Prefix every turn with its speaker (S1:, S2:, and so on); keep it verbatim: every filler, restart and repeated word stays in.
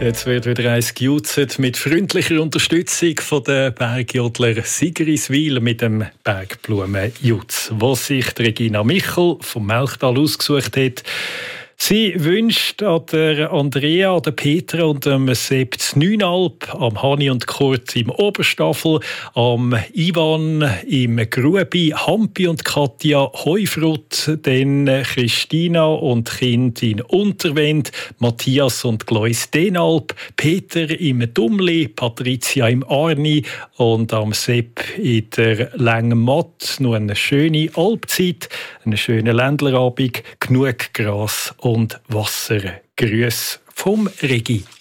S1: Jetzt wird wieder eins gejutzt mit freundlicher Unterstützung von der Bergjodler Sigriswil mit dem Bergblumenjutz, was sich Regina Michel vom Melchtal ausgesucht hat. Sie wünscht an der Andrea, an der Petra und dem Sepp Neunalp, am Hani und Kurt im Oberstaffel, am Ivan im Grubi, Hampi und Katja Heufrut, dann Christina und Kind in Unterwend, Matthias und Glois Denalp, Peter im Dummli, Patricia im Arni und am Sepp in der Längmatt. Nur eine schöne Alpzeit, einen schönen Ländlerabend, genug Gras und Wasser. Grüß vom Regi.